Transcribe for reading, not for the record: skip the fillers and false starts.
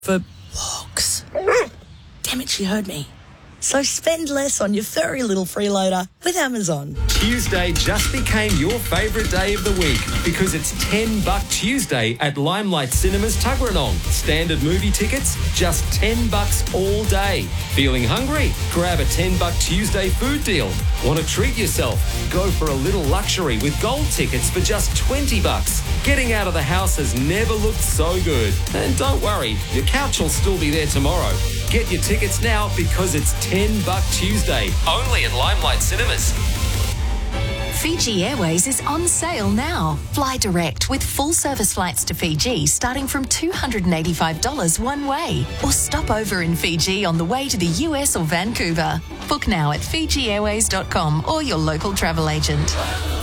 for walks. Damn it, she heard me. So spend less on your furry little freeloader with Amazon. Tuesday just became your favourite day of the week because it's $10 Tuesday at Limelight Cinemas Tuggeranong. Standard movie tickets, just $10 all day. Feeling hungry? Grab a $10 Tuesday food deal. Want to treat yourself? Go for a little luxury with gold tickets for just $20. Getting out of the house has never looked so good. And don't worry, your couch will still be there tomorrow. Get your tickets now because it's $10 Tuesday, only at Limelight Cinemas. Fiji Airways is on sale now. Fly direct with full service flights to Fiji starting from $285 one way. Or stop over in Fiji on the way to the US or Vancouver. Book now at FijiAirways.com or your local travel agent.